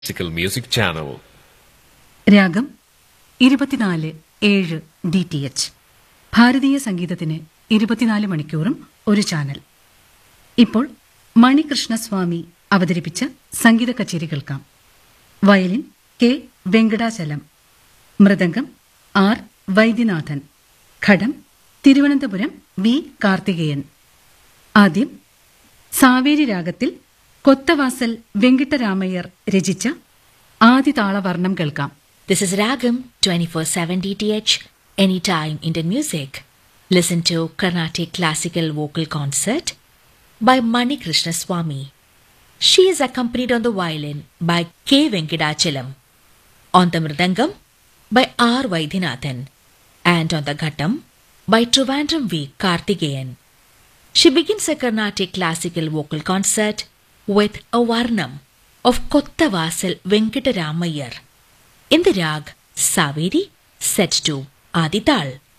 Classical Music Channel. രാഗം 24/7 DTH. ഭാരതീയ സംഗീതത്തിന് 24 മണിക്കൂറും ഒരു ചാനൽ. ഇപ്പോൾ മണികൃഷ്ണസ്വാമി അവതരിപ്പിച്ച സംഗീത കച്ചേരി കേൾക്കാം. Violin K Venkatachalam, mridangam R Vaidyanathan, ഘടം തിരുവനന്തപുരം വി കാർത്തികേയൻ. ആദ്യം സാവേരി രാഗത്തിൽ കൊത്തവാസൽ വെങ്കിട്ടരാമയ്യർ രചിച്ച ആദിതാളവർണം കേൾക്കാം. This is Ragam 24/7 DTH, anytime Indian music. Listen to Carnatic Classical Vocal Concert by Manikrishna Swami. She is accompanied on the violin by K. Venkadachalam, on the mridangam by R. Vaidyanathan, and on the ghattam by Trivandrum V. Karthikeyan. She begins a Carnatic Classical Vocal Concert with a Varnam of Kottavasal Venkataramayar in the rag Saveri set to Adital.